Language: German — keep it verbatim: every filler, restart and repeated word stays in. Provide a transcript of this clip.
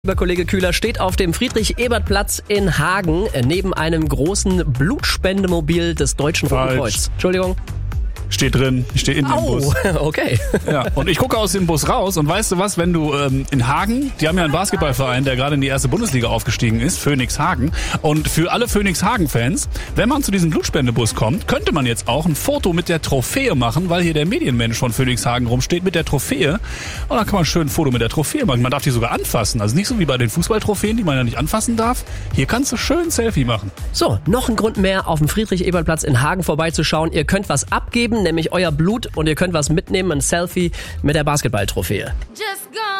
Lieber Kollege Kühler steht auf dem Friedrich-Ebert-Platz in Hagen neben einem großen Blutspendemobil des Deutschen Roten Falsch. Kreuz. Entschuldigung. Steht drin, ich stehe in dem Au, Bus. okay. Ja, und ich gucke aus dem Bus raus und weißt du was, wenn du ähm, in Hagen, die haben ja einen Basketballverein, der gerade in die erste Bundesliga aufgestiegen ist, Phoenix Hagen. Und für alle Phoenix Hagen-Fans, wenn man zu diesem Blutspendebus kommt, könnte man jetzt auch ein Foto mit der Trophäe machen, weil hier der Medienmensch von Phoenix Hagen rumsteht mit der Trophäe. Und dann kann man schön ein Foto mit der Trophäe machen. Man darf die sogar anfassen. Also nicht so wie bei den Fußballtrophäen, die man ja nicht anfassen darf. Hier kannst du schön ein Selfie machen. So, noch ein Grund mehr, auf dem Friedrich-Ebert-Platz in Hagen vorbeizuschauen. Ihr könnt was abgeben, nämlich euer Blut, und ihr könnt was mitnehmen, ein Selfie mit der Basketballtrophäe. Just go.